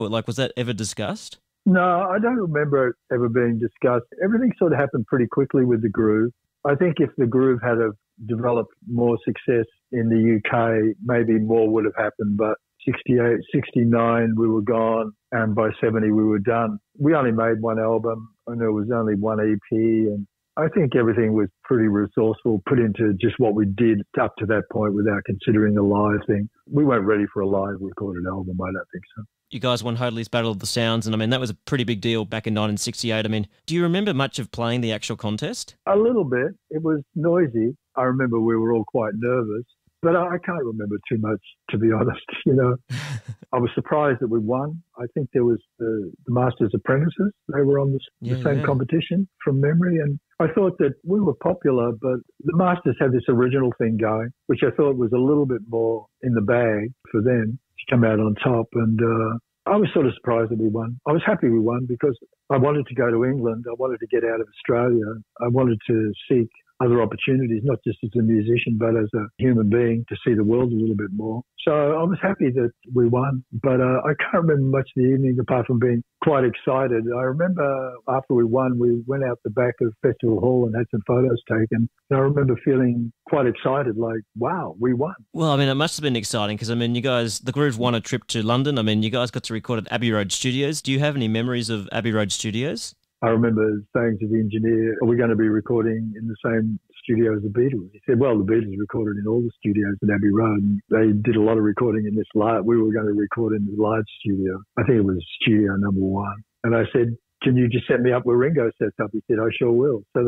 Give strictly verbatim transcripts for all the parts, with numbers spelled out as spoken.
Or, like, was that ever discussed? No, I don't remember it ever being discussed. Everything sort of happened pretty quickly with the Groove. I think if the Groove had have developed more success in the U K, maybe more would have happened. But sixty-eight, sixty-nine, we were gone, and by seventy, we were done. We only made one album, and there was only one E P, and I think everything was pretty resourceful, put into just what we did up to that point without considering a live thing. We weren't ready for a live recorded album, I don't think so. You guys won Hoadley's Battle of the Sounds, and I mean, that was a pretty big deal back in nineteen sixty-eight. I mean, do you remember much of playing the actual contest? A little bit. It was noisy. I remember we were all quite nervous, but I can't remember too much, to be honest. You know, I was surprised that we won. I think there was the, the Masters Apprentices. They were on the, Yeah, the same yeah. competition from memory, and I thought that we were popular, but the Masters had this original thing going, which I thought was a little bit more in the bag for them to come out on top. And uh, I was sort of surprised that we won. I was happy we won because I wanted to go to England. I wanted to get out of Australia. I wanted to seek other opportunities, not just as a musician, but as a human being, to see the world a little bit more. So I was happy that we won, but uh, I can't remember much of the evening apart from being quite excited. I remember after we won, we went out the back of Festival Hall and had some photos taken. And I remember feeling quite excited, like, wow, we won. Well, I mean, it must have been exciting because, I mean, you guys, the Groove won a trip to London. I mean, you guys got to record at Abbey Road Studios. Do you have any memories of Abbey Road Studios? I remember saying to the engineer, are we going to be recording in the same studio as the Beatles? He said, well, the Beatles recorded in all the studios at Abbey Road. And they did a lot of recording in this large, we were going to record in the large studio. I think it was studio number one. And I said, can you just set me up where Ringo sets up? He said, I sure will. So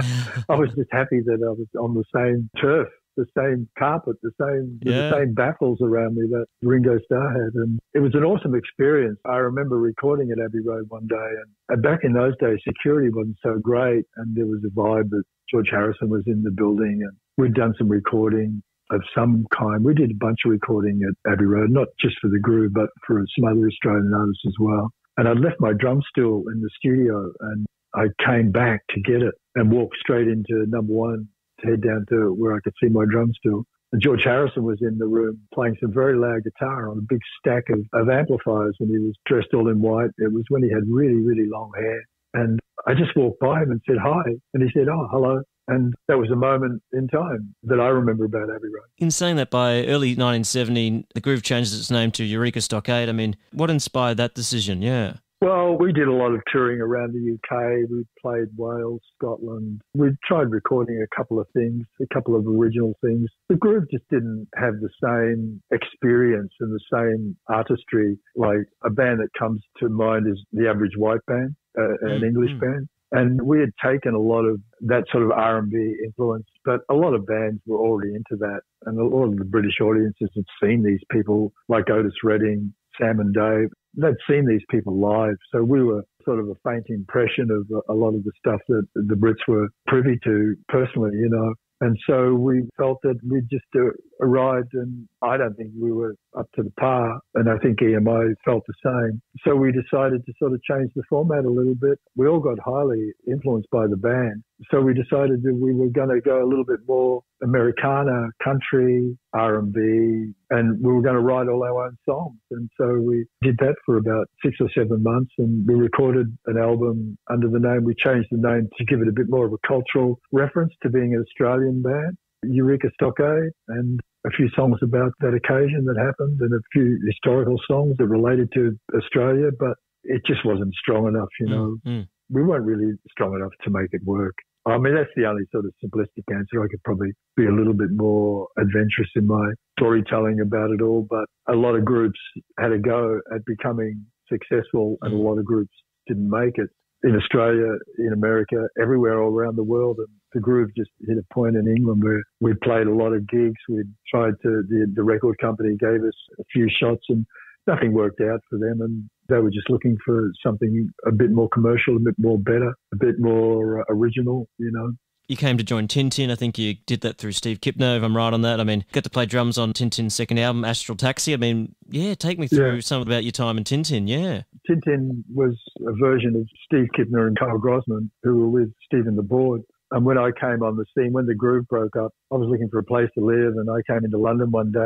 I was just happy that I was on the same turf, the same carpet, the same Yeah. the same baffles around me that Ringo Starr had. And it was an awesome experience. I remember recording at Abbey Road one day, and, and back in those days, security wasn't so great, and there was a vibe that George Harrison was in the building, and we'd done some recording of some kind. We did a bunch of recording at Abbey Road, not just for the Groove, but for some other Australian artists as well. And I left my drum stool in the studio, and I came back to get it and walked straight into number one to head down to where I could see my drum stool. And George Harrison was in the room playing some very loud guitar on a big stack of, of amplifiers, and he was dressed all in white. It was when he had really, really long hair. And I just walked by him and said hi. And he said, oh, hello. And that was a moment in time that I remember about Abbey Road. In saying that, by early nineteen seventy, the Groove changes its name to Eureka Stockade. I mean, what inspired that decision? Yeah. Well, we did a lot of touring around the U K. We played Wales, Scotland. We tried recording a couple of things, a couple of original things. The Groove just didn't have the same experience and the same artistry. Like a band that comes to mind is the Average White Band, uh, an English Mm. band. And we had taken a lot of that sort of R and B influence, but a lot of bands were already into that. And a lot of the British audiences had seen these people like Otis Redding, Sam and Dave. They'd seen these people live. So we were sort of a faint impression of a lot of the stuff that the Brits were privy to personally, you know. And so we felt that we'd just uh, arrived, and I don't think we were up to the par, and I think E M I felt the same. So we decided to sort of change the format a little bit. We all got highly influenced by the band. So we decided that we were going to go a little bit more Americana, country, R and B, and we were going to write all our own songs. And so we did that for about six or seven months, and we recorded an album under the name. We changed the name to give it a bit more of a cultural reference to being an Australian band, Eureka Stockade, and a few songs about that occasion that happened, and a few historical songs that related to Australia, but it just wasn't strong enough, you know. Mm-hmm. We weren't really strong enough to make it work. I mean, that's the only sort of simplistic answer. I could probably be a little bit more adventurous in my storytelling about it all, but a lot of groups had a go at becoming successful, and a lot of groups didn't make it. In Australia, in America, everywhere all around the world. And the Groove just hit a point in England where we played a lot of gigs. We tried to, the, the record company gave us a few shots, and nothing worked out for them. And they were just looking for something a bit more commercial, a bit more better, a bit more uh, original, you know. You came to join Tintin. I think you did that through Steve Kipner, if I'm right on that. I mean, got to play drums on Tintin's second album, Astral Taxi. I mean, yeah, take me through Yeah. some about your time in Tintin, yeah. Tintin was a version of Steve Kipner and Carl Grossman, who were with Steve and the Board. And when I came on the scene, when the Groove broke up, I was looking for a place to live, and I came into London one day, and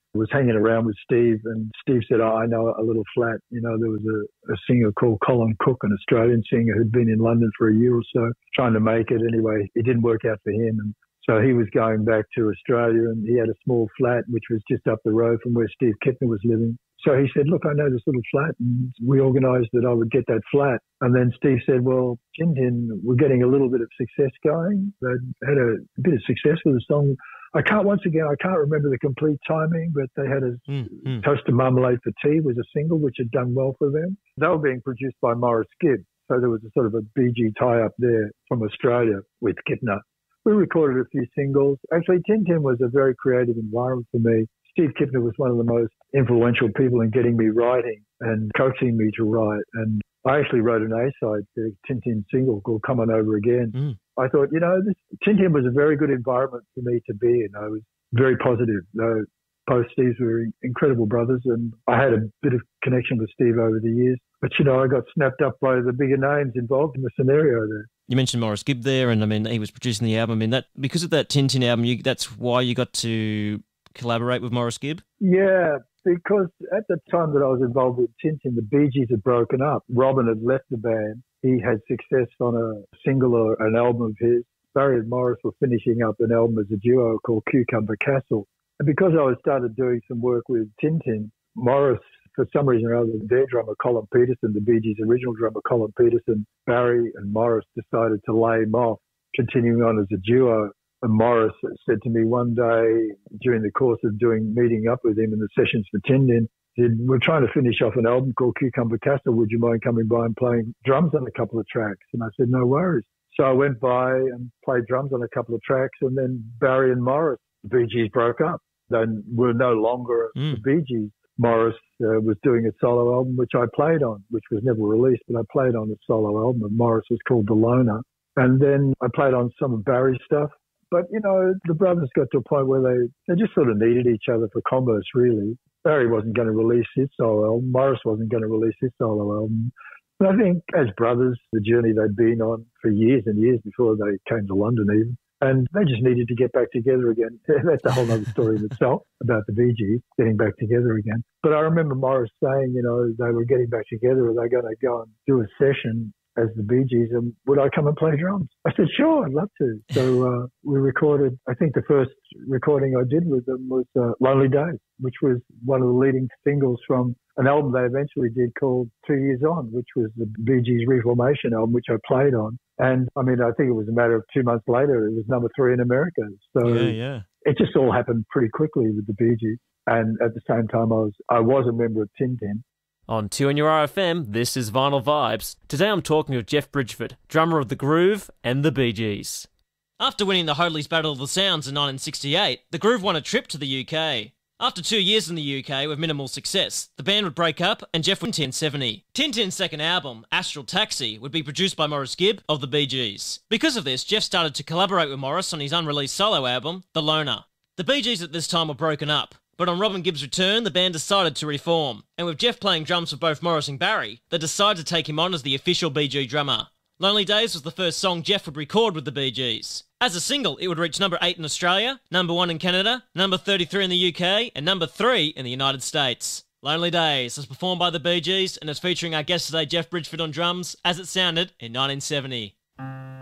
was hanging around with Steve, and Steve said, oh, I know a little flat. You know, there was a, a singer called Colin Cook, an Australian singer who'd been in London for a year or so, trying to make it. Anyway, it didn't work out for him. And so he was going back to Australia, and he had a small flat, which was just up the road from where Steve Kipner was living. So he said, look, I know this little flat, and we organised that I would get that flat. And then Steve said, well, Tin Tin were getting a little bit of success going. They'd had a bit of success with the song. I can't, once again, I can't remember the complete timing, but they had a mm, mm. Toast of Marmalade for Tea was a single which had done well for them. They were being produced by Maurice Gibb. So there was a sort of a Bee Gee tie-up there from Australia with Kipner. We recorded a few singles. Actually, Tin Tin was a very creative environment for me. Steve Kipner was one of the most influential people in getting me writing and coaching me to write. And I actually wrote an A-side to a Tin Tin single called Come On Over Again. Mm. I thought, you know, this Tin Tin was a very good environment for me to be in. I was very positive. Though both Steves were incredible brothers, and I had a bit of connection with Steve over the years. But, you know, I got snapped up by the bigger names involved in the scenario there. You mentioned Maurice Gibb there, and I mean, he was producing the album. I mean, that because of that Tin Tin album, you, that's why you got to collaborate with Maurice Gibb? Yeah, because at the time that I was involved with Tin Tin, the Bee Gees had broken up. Robin had left the band. He had success on a single or an album of his. Barry and Maurice were finishing up an album as a duo called Cucumber Castle. And because I had started doing some work with Tin Tin, Maurice, for some reason or other, their drummer Colin Peterson, the Bee Gees' original drummer Colin Peterson, Barry and Maurice decided to lay him off, continuing on as a duo. And Maurice said to me one day during the course of doing meeting up with him in the sessions for Tin Tin, he said, we're trying to finish off an album called Cucumber Castle. Would you mind coming by and playing drums on a couple of tracks? And I said, no worries. So I went by and played drums on a couple of tracks, and then Barry and Maurice, the Bee Gees, broke up. They were no longer mm. the Bee Gees. Maurice uh, was doing a solo album, which I played on, which was never released, but I played on a solo album, and Maurice was called The Loner. And then I played on some of Barry's stuff. But, you know, the brothers got to a point where they, they just sort of needed each other for commerce, really. Barry wasn't going to release his solo album. Maurice wasn't going to release his solo album. But I think as brothers, the journey they'd been on for years and years before they came to London even, and they just needed to get back together again. That's a whole other story in itself about the Bee Gees getting back together again. But I remember Maurice saying, you know, they were getting back together. Are they going to go and do a session as the Bee Gees, and would I come and play drums? I said, sure, I'd love to. So uh, we recorded, I think the first recording I did with them was uh, Lonely Days, which was one of the leading singles from an album they eventually did called Two Years On, which was the Bee Gees Reformation album, which I played on. And I mean, I think it was a matter of two months later, it was number three in America. So yeah, yeah. It just all happened pretty quickly with the Bee Gees. And at the same time, I was I was a member of Tin Tin. On two N U R F M, this is Vinyl Vibes. Today I'm talking with Jeff Bridgford, drummer of The Groove and the Bee Gees. After winning the Hoadley's Battle of the Sounds in nineteen sixty-eight, The Groove won a trip to the U K. After two years in the U K with minimal success, the band would break up and Jeff went Tin seventy. Tin Tin's second album, Astral Taxi, would be produced by Maurice Gibb of the Bee Gees. Because of this, Jeff started to collaborate with Maurice on his unreleased solo album, The Loner. The Bee Gees at this time were broken up, but on Robin Gibb's return, the band decided to reform. And with Jeff playing drums for both Maurice and Barry, they decided to take him on as the official Bee Gee drummer. Lonely Days was the first song Jeff would record with the Bee Gees. As a single, it would reach number eight in Australia, number one in Canada, number thirty-three in the U K, and number three in the United States. Lonely Days is performed by the Bee Gees and is featuring our guest today, Jeff Bridgford, on drums, as it sounded in nineteen seventy.